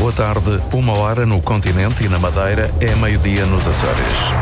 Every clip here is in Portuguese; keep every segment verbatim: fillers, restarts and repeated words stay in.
Boa tarde, uma hora no continente e na Madeira, é meio-dia nos Açores.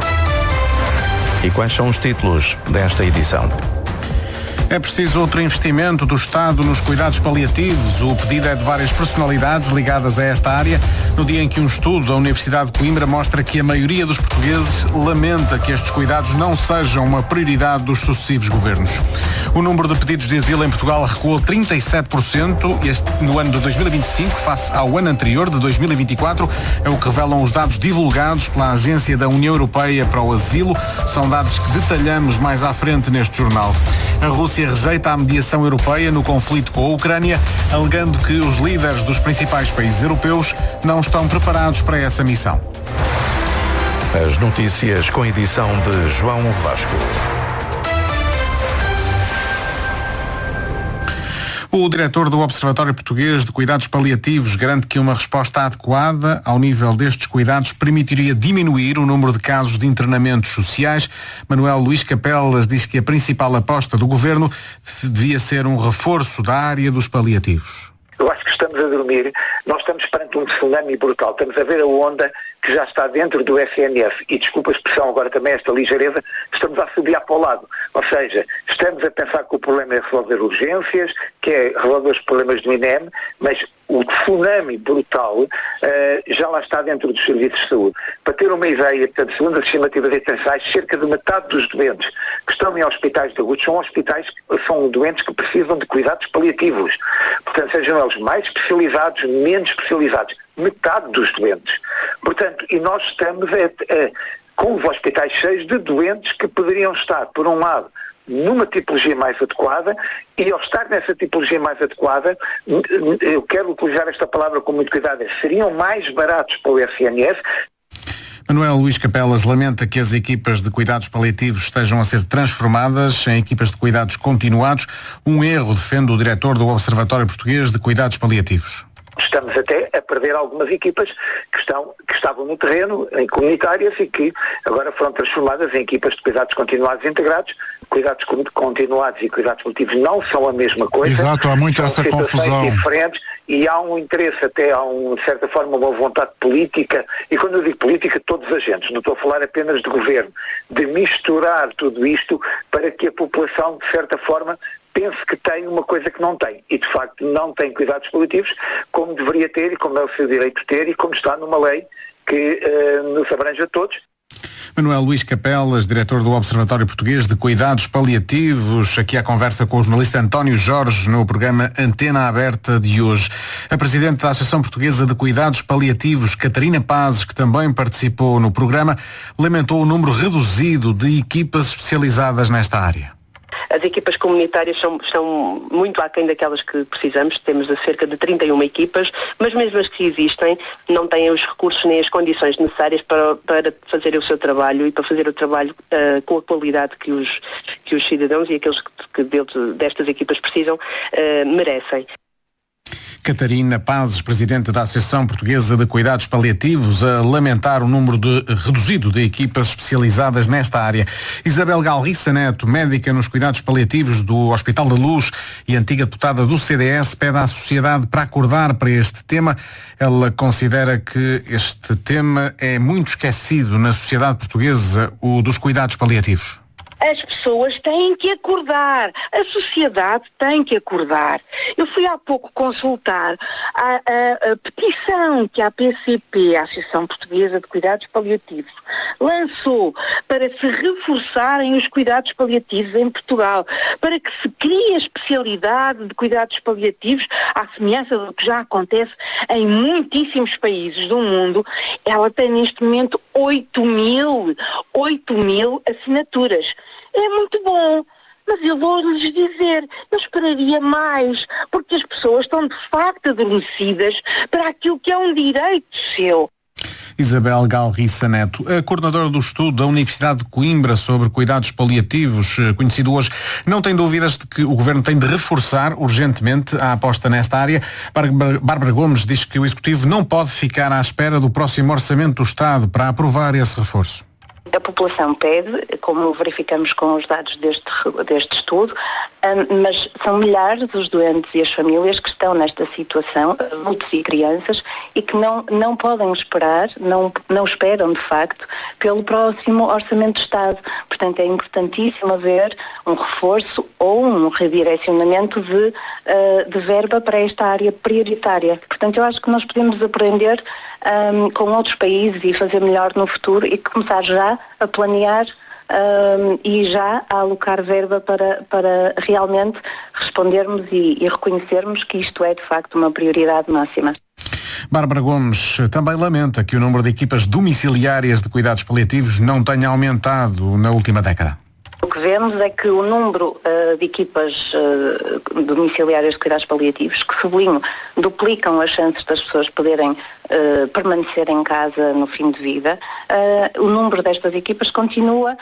E quais são os títulos desta edição? É preciso outro investimento do Estado nos cuidados paliativos. O pedido é de várias personalidades ligadas a esta área, no dia em que um estudo da Universidade de Coimbra mostra que a maioria dos portugueses lamenta que estes cuidados não sejam uma prioridade dos sucessivos governos. O número de pedidos de asilo em Portugal recuou trinta e sete por cento este, no ano de dois mil e vinte e cinco, face ao ano anterior, de dois mil e vinte e quatro. É o que revelam os dados divulgados pela Agência da União Europeia para o Asilo. São dados que detalhamos mais à frente neste jornal. A Rússia rejeita a mediação europeia no conflito com a Ucrânia, alegando que os líderes dos principais países europeus não estão preparados para essa missão. As notícias com edição de João Vasco. O diretor do Observatório Português de Cuidados Paliativos garante que uma resposta adequada ao nível destes cuidados permitiria diminuir o número de casos de internamentos sociais. Manuel Luís Capelas diz que a principal aposta do governo devia ser um reforço da área dos paliativos. Eu acho que estamos a dormir, nós estamos perante um tsunami brutal, estamos a ver a onda que já está dentro do S N F e, desculpa a expressão agora também, esta ligeireza, estamos a subir para o lado. Ou seja, estamos a pensar que o problema é resolver urgências, que é resolver os problemas do I N E M, mas o tsunami brutal uh, já lá está dentro dos serviços de saúde. Para ter uma ideia, portanto, segundo as estimativas internacionais, cerca de metade dos doentes que estão em hospitais de agudos são hospitais, são doentes que precisam de cuidados paliativos. Portanto, sejam eles mais especializados, menos especializados. Metade dos doentes. Portanto, e nós estamos a, a, com os hospitais cheios de doentes que poderiam estar, por um lado, numa tipologia mais adequada, e ao estar nessa tipologia mais adequada, eu quero utilizar esta palavra com muito cuidado, seriam mais baratos para o S N F. Manuel Luís Capelas lamenta que as equipas de cuidados paliativos estejam a ser transformadas em equipas de cuidados continuados. Um erro, defende o diretor do Observatório Português de Cuidados Paliativos. Estamos até a perder algumas equipas que, estão, que estavam no terreno, em comunitárias, e que agora foram transformadas em equipas de cuidados continuados integrados. Cuidados continuados e cuidados paliativos não são a mesma coisa. Exato, há muito essa confusão. Diferentes, e há um interesse, até há, um, de certa forma, uma vontade política, e quando eu digo política, todos os agentes, não estou a falar apenas de governo, de misturar tudo isto para que a população, de certa forma, pense que tem uma coisa que não tem. E, de facto, não tem cuidados paliativos como deveria ter e como é o seu direito de ter e como está numa lei que uh, nos abrange a todos. Manuel Luís Capelas, diretor do Observatório Português de Cuidados Paliativos, aqui à conversa com o jornalista António Jorge no programa Antena Aberta de hoje. A presidente da Associação Portuguesa de Cuidados Paliativos, Catarina Pazes, que também participou no programa, lamentou o número reduzido de equipas especializadas nesta área. As equipas comunitárias são, estão muito aquém daquelas que precisamos, temos a cerca de trinta e uma equipas, mas mesmo as que existem não têm os recursos nem as condições necessárias para, para fazer o seu trabalho e para fazer o trabalho uh, com a qualidade que os, que os cidadãos e aqueles que, que deles, destas equipas precisam uh, merecem. Catarina Pazes, presidente da Associação Portuguesa de Cuidados Paliativos, a lamentar o número de, reduzido de equipas especializadas nesta área. Isabel Galriça Neto, médica nos cuidados paliativos do Hospital da Luz e antiga deputada do C D S, pede à sociedade para acordar para este tema. Ela considera que este tema é muito esquecido na sociedade portuguesa, o dos cuidados paliativos. As pessoas têm que acordar, a sociedade tem que acordar. Eu fui há pouco consultar a, a, a petição que a A P C P, a Associação Portuguesa de Cuidados Paliativos, lançou para se reforçarem os cuidados paliativos em Portugal, para que se crie a especialidade de cuidados paliativos, à semelhança do que já acontece em muitíssimos países do mundo. Ela tem neste momento oito mil assinaturas. É muito bom, mas eu vou-lhes dizer, eu esperaria mais, porque as pessoas estão de facto adormecidas para aquilo que é um direito seu. Isabel Galriça Neto, a coordenadora do estudo da Universidade de Coimbra sobre cuidados paliativos, conhecido hoje, não tem dúvidas de que o Governo tem de reforçar urgentemente a aposta nesta área. Bárbara Gomes diz que o Executivo não pode ficar à espera do próximo Orçamento do Estado para aprovar esse reforço. A população pede, como verificamos com os dados deste, deste estudo, mas são milhares os doentes e as famílias que estão nesta situação, adultos e crianças, e que não, não podem esperar, não, não esperam de facto, pelo próximo Orçamento de Estado. Portanto, é importantíssimo haver um reforço ou um redirecionamento de, de verba para esta área prioritária. Portanto, eu acho que nós podemos aprender um, com outros países e fazer melhor no futuro e começar já a planear um, e já a alocar verba para, para realmente respondermos e, e reconhecermos que isto é de facto uma prioridade máxima. Bárbara Gomes também lamenta que o número de equipas domiciliárias de cuidados paliativos não tenha aumentado na última década. O que vemos é que o número uh, de equipas uh, domiciliárias de cuidados paliativos, que sublinho, duplicam as chances das pessoas poderem uh, permanecer em casa no fim de vida, uh, o número destas equipas continua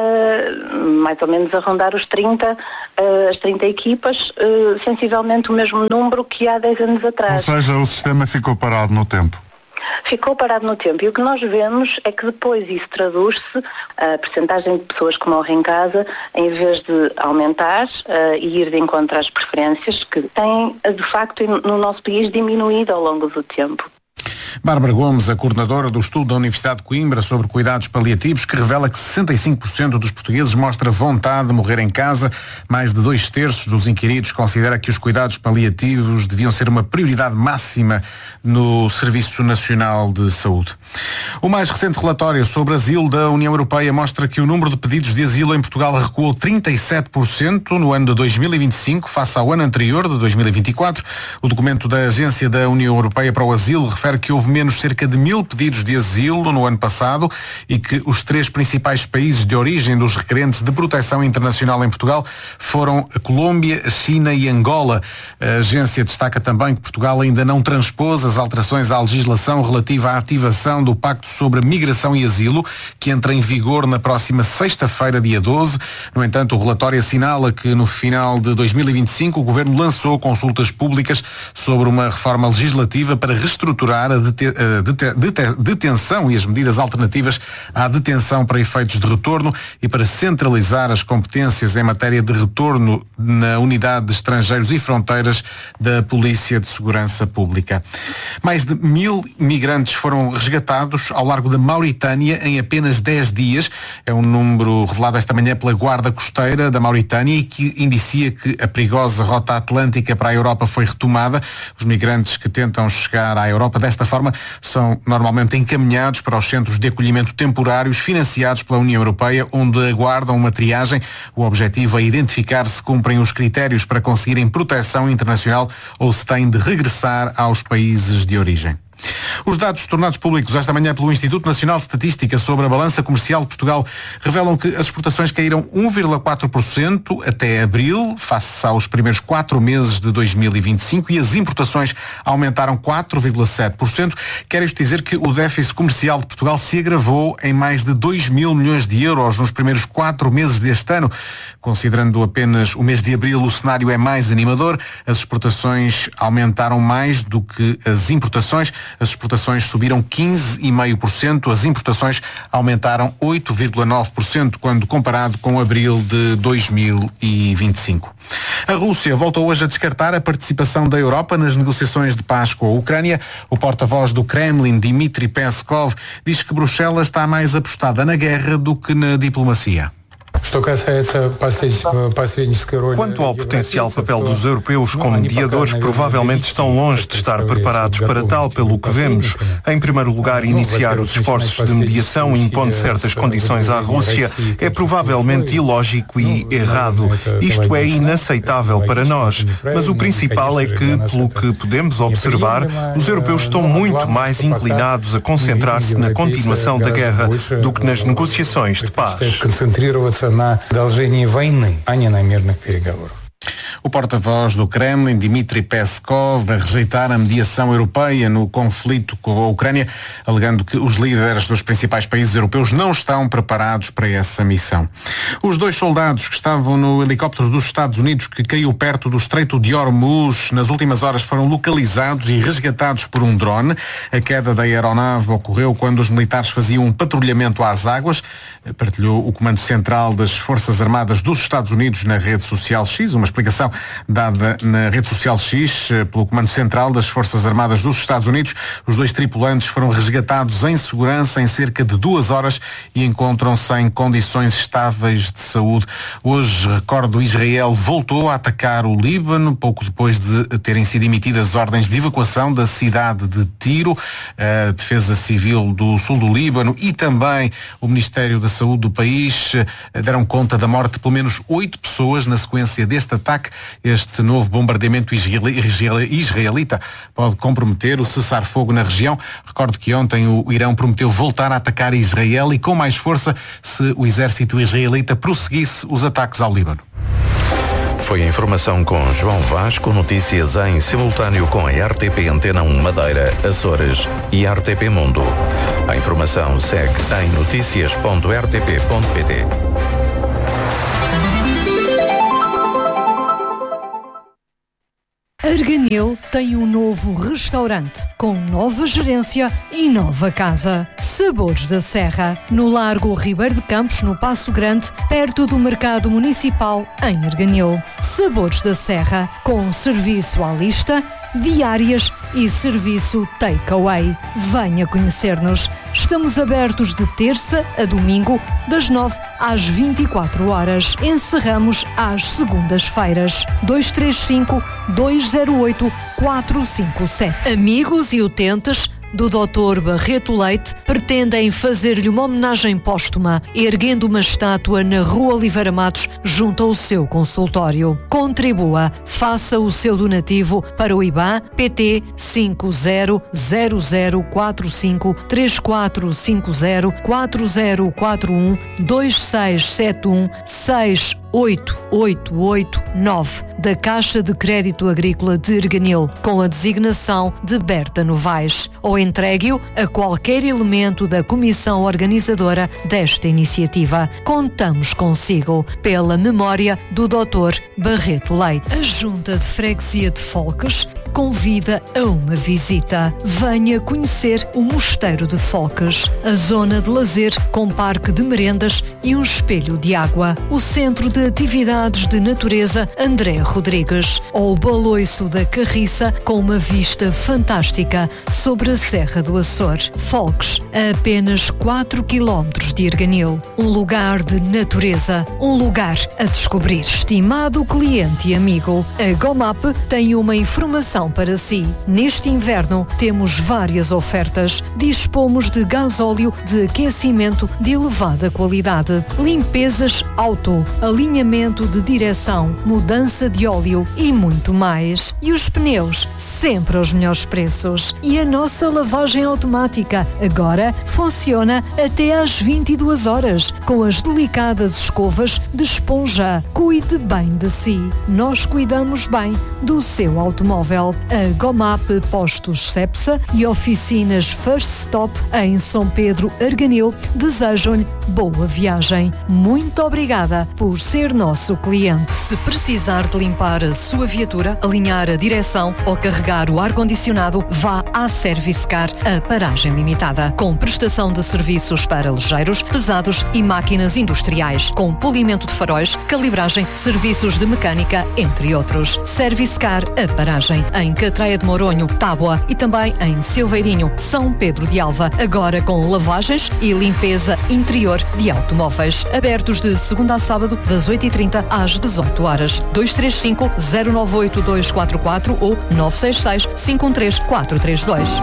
uh, mais ou menos a rondar os trinta, uh, as trinta equipas, uh, sensivelmente o mesmo número que há dez anos atrás. Ou seja, o sistema ficou parado no tempo. Ficou parado no tempo e o que nós vemos é que depois isso traduz-se, a percentagem de pessoas que morrem em casa, em vez de aumentar uh, e ir de encontro às preferências, que têm de facto no nosso país diminuído ao longo do tempo. Bárbara Gomes, a coordenadora do estudo da Universidade de Coimbra sobre cuidados paliativos, que revela que sessenta e cinco por cento dos portugueses mostra vontade de morrer em casa. Mais de dois terços dos inquiridos considera que os cuidados paliativos deviam ser uma prioridade máxima no Serviço Nacional de Saúde. O mais recente relatório sobre asilo da União Europeia mostra que o número de pedidos de asilo em Portugal recuou trinta e sete por cento no ano de dois mil e vinte e cinco, face ao ano anterior, de dois mil e vinte e quatro. O documento da Agência da União Europeia para o Asilo refere que houve menos cerca de mil pedidos de asilo no ano passado e que os três principais países de origem dos requerentes de proteção internacional em Portugal foram a Colômbia, a China e Angola. A agência destaca também que Portugal ainda não transpôs as alterações à legislação relativa à ativação do Pacto sobre Migração e Asilo, que entra em vigor na próxima sexta-feira, dia doze. No entanto, o relatório assinala que no final de dois mil e vinte e cinco o Governo lançou consultas públicas sobre uma reforma legislativa para reestruturar a detenção e as medidas alternativas à detenção para efeitos de retorno e para centralizar as competências em matéria de retorno na Unidade de Estrangeiros e Fronteiras da Polícia de Segurança Pública. Mais de mil migrantes foram resgatados ao largo da Mauritânia em apenas dez dias. É um número revelado esta manhã pela Guarda Costeira da Mauritânia e que indicia que a perigosa rota atlântica para a Europa foi retomada. Os migrantes que tentam chegar à Europa desta forma são normalmente encaminhados para os centros de acolhimento temporários financiados pela União Europeia, onde aguardam uma triagem. O objetivo é identificar se cumprem os critérios para conseguirem proteção internacional ou se têm de regressar aos países de origem. Os dados tornados públicos esta manhã pelo Instituto Nacional de Estatística sobre a balança comercial de Portugal revelam que as exportações caíram um vírgula quatro por cento até abril, face aos primeiros quatro meses de dois mil e vinte e cinco, e as importações aumentaram quatro vírgula sete por cento. Quer isto dizer que o déficit comercial de Portugal se agravou em mais de dois mil milhões de euros nos primeiros quatro meses deste ano. Considerando apenas o mês de abril, o cenário é mais animador. As exportações aumentaram mais do que as importações. As exportações subiram quinze vírgula cinco por cento, as importações aumentaram oito vírgula nove por cento quando comparado com abril de dois mil e vinte e cinco. A Rússia volta hoje a descartar a participação da Europa nas negociações de paz com a Ucrânia. O porta-voz do Kremlin, Dmitry Peskov, diz que Bruxelas está mais apostada na guerra do que na diplomacia. Quanto ao potencial papel dos europeus como mediadores, provavelmente estão longe de estar preparados para tal, pelo que vemos. Em primeiro lugar, iniciar os esforços de mediação impondo certas condições à Rússia é provavelmente ilógico e errado. Isto é inaceitável para nós. Mas o principal é que, pelo que podemos observar, os europeus estão muito mais inclinados a concentrar-se na continuação da guerra do que nas negociações de paz. na продолжении войны, а не на мирных переговорах. O porta-voz do Kremlin, Dmitry Peskov, a rejeitar a mediação europeia no conflito com a Ucrânia, alegando que os líderes dos principais países europeus não estão preparados para essa missão. Os dois soldados que estavam no helicóptero dos Estados Unidos que caiu perto do Estreito de Hormuz nas últimas horas foram localizados e resgatados por um drone. A queda da aeronave ocorreu quando os militares faziam um patrulhamento às águas. Partilhou o Comando Central das Forças Armadas dos Estados Unidos na rede social X, uma explicação dada na rede social X pelo Comando Central das Forças Armadas dos Estados Unidos. Os dois tripulantes foram resgatados em segurança em cerca de duas horas e encontram-se em condições estáveis de saúde. Hoje, recordo, Israel voltou a atacar o Líbano, pouco depois de terem sido emitidas ordens de evacuação da cidade de Tiro. A Defesa Civil do Sul do Líbano e também o Ministério da Saúde do país deram conta da morte de pelo menos oito pessoas na sequência deste ataque. Este novo bombardeamento israelita pode comprometer o cessar-fogo na região. Recordo que ontem o Irão prometeu voltar a atacar Israel e com mais força se o exército israelita prosseguisse os ataques ao Líbano. Foi a informação com João Vasco, notícias em simultâneo com a R T P Antena um Madeira, Açores e R T P Mundo. A informação segue em notícias ponto r t p ponto p t. Arganil tem um novo restaurante, com nova gerência e nova casa. Sabores da Serra, no Largo Ribeiro de Campos, no Paço Grande, perto do Mercado Municipal, em Arganil. Sabores da Serra, com serviço à lista, diárias e serviço takeaway. Venha conhecer-nos. Estamos abertos de terça a domingo, das nove às vinte e quatro horas. Encerramos às segundas-feiras. dois três cinco, dois zero oito, quatro cinco sete. Amigos e utentes do doutor Barreto Leite pretendem fazer-lhe uma homenagem póstuma, erguendo uma estátua na Rua Oliveira Matos, junto ao seu consultório. Contribua, faça o seu donativo para o I B A N P T cinco zero zero zero quatro cinco três quatro cinco zero quatro zero quatro um dois seis sete um seis oito oito oito nove da Caixa de Crédito Agrícola de Arganil, com a designação de Berta Novaes, ou entregue-o a qualquer elemento da comissão organizadora desta iniciativa. Contamos consigo, pela memória do doutor Barreto Leite. A Junta de Freguesia de Folques convida a uma visita. Venha conhecer o Mosteiro de Folques, a zona de lazer com parque de merendas e um espelho de água, o Centro de Atividades de Natureza André Rodrigues, ou o Baloiço da Carriça, com uma vista fantástica sobre a Serra do Açor. Folques, a apenas quatro quilómetros de Arganil. Um lugar de natureza, um lugar a descobrir. Estimado cliente e amigo, a Gomap tem uma informação para si. Neste inverno temos várias ofertas. Dispomos de gasóleo de aquecimento de elevada qualidade, limpezas auto, alinhamento de direção, mudança de óleo e muito mais. E os pneus, sempre aos melhores preços. E a nossa lavagem automática agora funciona até às vinte e duas horas, com as delicadas escovas de esponja. Cuide bem de si. Nós cuidamos bem do seu automóvel. A Gomap Postos Cepsa e oficinas First Stop em São Pedro, Arganil, desejam-lhe boa viagem. Muito obrigada por ser nosso cliente. Se precisar de limpar a sua viatura, alinhar a direção ou carregar o ar-condicionado, vá à Servicecar, a paragem limitada, com prestação de serviços para ligeiros, pesados e máquinas industriais, com polimento de faróis, calibragem, serviços de mecânica, entre outros. Servicecar, a paragem, em Catraia de Moronho, Tábua e também em Silveirinho, São Pedro de Alva, agora com lavagens e limpeza interior de automóveis. Abertos de segunda a sábado, das oito e trinta às dezoito horas. dois três cinco, zero nove oito dois quatro quatro ou nove seis seis, cinco um três, quatro três dois.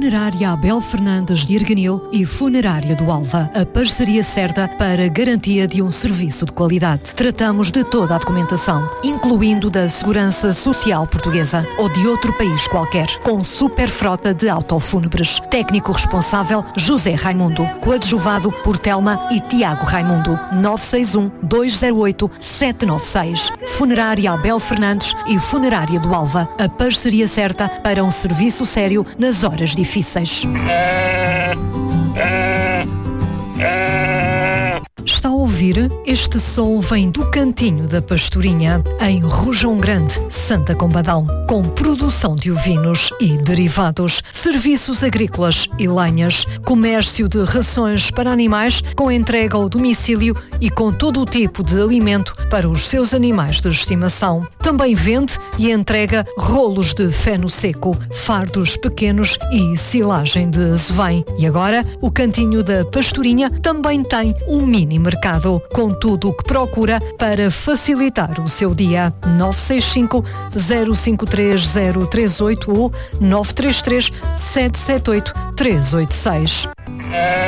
Funerária Abel Fernandes de Erganil e Funerária do Alva. A parceria certa para garantia de um serviço de qualidade. Tratamos de toda a documentação, incluindo da Segurança Social Portuguesa ou de outro país qualquer, com super frota de autofúnebres. Técnico responsável José Raimundo, coadjuvado por Telma e Tiago Raimundo. nove seis um, dois zero oito, sete nove seis. Funerária Abel Fernandes e Funerária do Alva. A parceria certa para um serviço sério nas horas difíceis. Está a ouvir? Este som vem do Cantinho da Pastorinha, em Rojão Grande, Santa Combadão, com produção de ovinos e derivados, serviços agrícolas e lenhas, comércio de rações para animais com entrega ao domicílio e com todo o tipo de alimento para os seus animais de estimação. Também vende e entrega rolos de feno seco, fardos pequenos e silagem de azevém. E agora, o Cantinho da Pastorinha também tem um mini mercado, com tudo o que procura para facilitar o seu dia. nove seis cinco, zero cinco três zero três oito ou nove três três, sete sete oito, três oito seis.